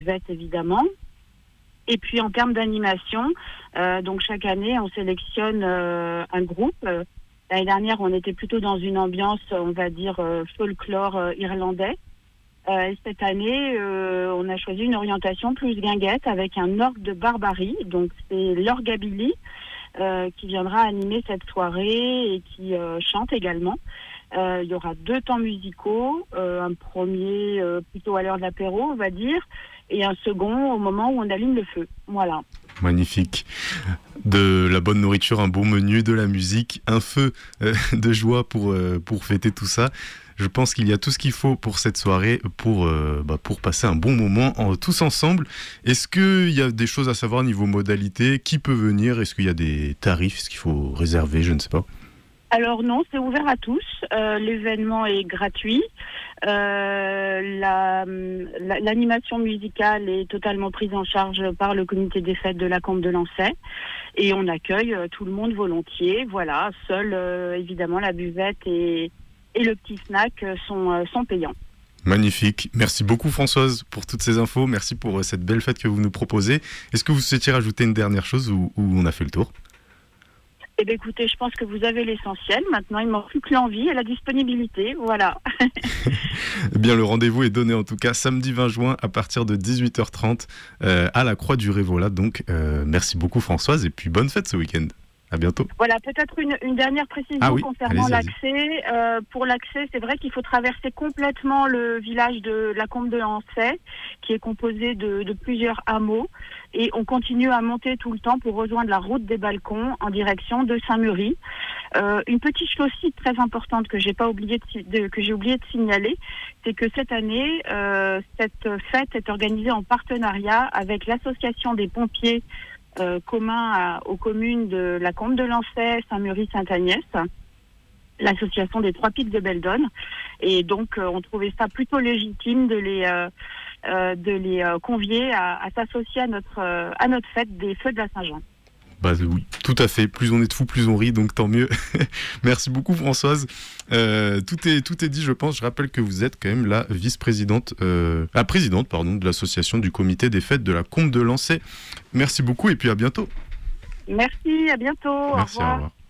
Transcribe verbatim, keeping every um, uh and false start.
buvette évidemment. Et puis en termes d'animation, euh, donc chaque année on sélectionne euh, un groupe. Euh, L'année dernière on était plutôt dans une ambiance, on va dire, euh, folklore euh, irlandais. Euh, et cette année euh, on a choisi une orientation plus guinguette avec un orgue de Barbarie. Donc c'est l'orgabilly euh, qui viendra animer cette soirée et qui euh, chante également. Euh, il y aura deux temps musicaux, euh, un premier euh, plutôt à l'heure de l'apéro, on va dire, et un second au moment où on allume le feu. Voilà. Magnifique. De la bonne nourriture, un bon menu, de la musique, un feu euh, de joie pour, euh, pour fêter tout ça. Je pense qu'il y a tout ce qu'il faut pour cette soirée, pour, euh, bah, pour passer un bon moment en, tous ensemble. Est-ce qu'il y a des choses à savoir niveau modalité? Qui peut venir? Est-ce qu'il y a des tarifs? Est-ce qu'il faut réserver? Je ne sais pas. Alors non, c'est ouvert à tous. Euh, l'événement est gratuit. Euh, la, la, l'animation musicale est totalement prise en charge par le comité des fêtes de la Combe de Lancey. Et on accueille euh, tout le monde volontiers. Voilà, seul euh, évidemment la buvette et, et le petit snack euh, sont, euh, sont payants. Magnifique. Merci beaucoup Françoise pour toutes ces infos. Merci pour euh, cette belle fête que vous nous proposez. Est-ce que vous souhaitiez rajouter une dernière chose ou, ou on a fait le tour? Eh bien, écoutez, je pense que vous avez l'essentiel. Maintenant, il ne manque plus que l'envie et la disponibilité. Voilà. Eh bien, le rendez-vous est donné en tout cas samedi vingt juin à partir de dix-huit heures trente euh, à la Croix du Révolat. Donc, euh, merci beaucoup Françoise et puis bonne fête ce week-end. À bientôt. Voilà, peut-être une, une dernière précision ah oui, concernant allez-y, l'accès. Euh, pour l'accès, c'est vrai qu'il faut traverser complètement le village de la Combe de Lancey, qui est composé de, de plusieurs hameaux. Et on continue à monter tout le temps pour rejoindre la route des Balcons en direction de Saint-Mury. Euh, une petite chose aussi très importante que j'ai pas oublié de, de, que j'ai oublié de signaler, c'est que cette année, euh, cette fête est organisée en partenariat avec l'association des pompiers euh, communs à, aux communes de la Combe de Lancey, Saint-Mury, Sainte-Agnès, l'association des Trois Pics de Beldonne. Et donc, euh, on trouvait ça plutôt légitime de les euh, Euh, de les euh, convier à, à s'associer à notre, euh, à notre fête des Feux de la Saint-Jean. Bah oui, tout à fait. Plus on est de fous, plus on rit, donc tant mieux. Merci beaucoup Françoise. Euh, tout est tout est dit, je pense. Je rappelle que vous êtes quand même la vice-présidente, euh, la présidente, pardon, de l'association du comité des fêtes de la Combe de Lancey. Merci beaucoup et puis à bientôt. Merci, à bientôt. Merci, au revoir. Au revoir.